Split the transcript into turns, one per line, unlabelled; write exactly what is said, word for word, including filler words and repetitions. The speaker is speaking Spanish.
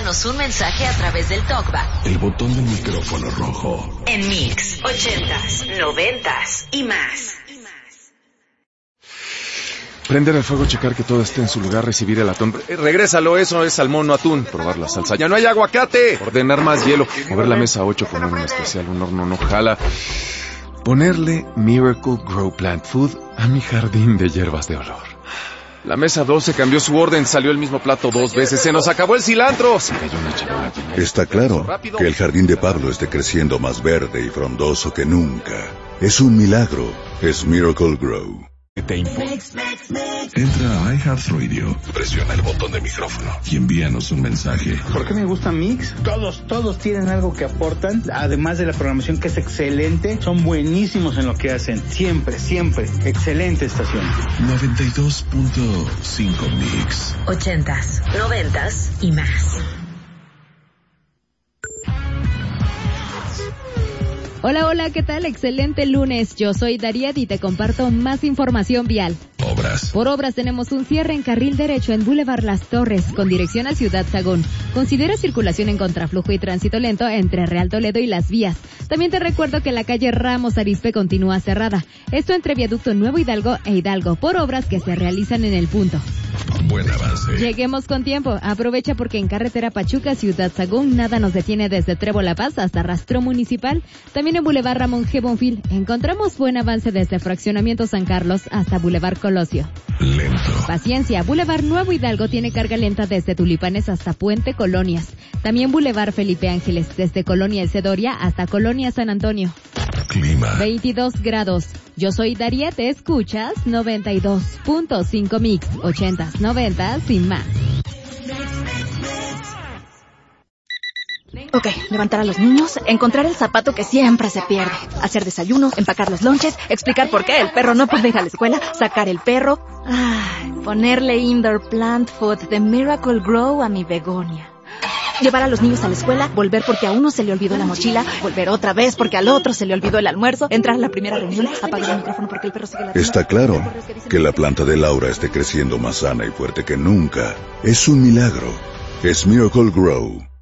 envíanos un mensaje a través del TalkBack.
El botón del micrófono rojo.
En Mix, ochentas, noventas y más.
Prender el fuego, checar que todo esté en su lugar, recibir el atún. Eh, regrésalo, eso es salmón, no atún. Probar la salsa. ¡Ya no hay aguacate! Ordenar más hielo. Mover la mesa ocho con un especial, un horno no jala. Ponerle Miracle Grow Plant Food a mi jardín de hierbas de olor. La mesa doce cambió su orden, salió el mismo plato dos veces. ¡Se nos acabó el cilantro! Se cayó una charola.
Está claro que el jardín de Pablo esté creciendo más verde y frondoso que nunca. Es un milagro. Es Miracle Grow.
Te Entra a iHeartRadio, presiona el botón de micrófono y envíanos un mensaje.
¿Por qué me gusta Mix? Todos, todos tienen algo que aportan, además de la programación que es excelente, son buenísimos en lo que hacen, siempre, siempre, excelente estación.
noventa y dos punto cinco Mix.
Ochentas, noventas y más.
Hola, hola, ¿qué tal? Excelente lunes. Yo soy Dariet y te comparto más información vial.
Obras.
Por obras tenemos un cierre en carril derecho en Boulevard Las Torres, con dirección a Ciudad Sagún. Considera circulación en contraflujo y tránsito lento entre Real Toledo y Las Vías. También te recuerdo que la calle Ramos Arizpe continúa cerrada. Esto entre Viaducto Nuevo Hidalgo e Hidalgo, por obras que se realizan en el punto.
Buen avance.
Lleguemos con tiempo. Aprovecha porque en carretera Pachuca, Ciudad Sagún, nada nos detiene desde Trébol La Paz hasta Rastro Municipal. También en Boulevard Ramón G. Bonfil encontramos buen avance desde Fraccionamiento San Carlos hasta Boulevard Colosio.
Lento.
Paciencia, Boulevard Nuevo Hidalgo tiene carga lenta desde Tulipanes hasta Puente Colonias. También Boulevard Felipe Ángeles desde Colonia El Cedoria hasta Colonia San Antonio.
Clima.
veintidós grados. Yo soy Daría, te escuchas noventa y dos punto cinco Mix, ochentas, noventas y más.
Ok, levantar a los niños, encontrar el zapato que siempre se pierde, hacer desayuno, empacar los lonches, explicar por qué el perro no puede ir a la escuela, sacar el perro, ay, ponerle Indoor Plant Food de Miracle Grow a mi begonia. Llevar a los niños a la escuela, volver porque a uno se le olvidó la mochila, volver otra vez porque al otro se le olvidó el almuerzo, entrar a la primera reunión, apagar el micrófono porque el perro sigue ladrando.
Está claro que la planta de Laura esté creciendo más sana y fuerte que nunca. Es un milagro. Es Miracle Grow.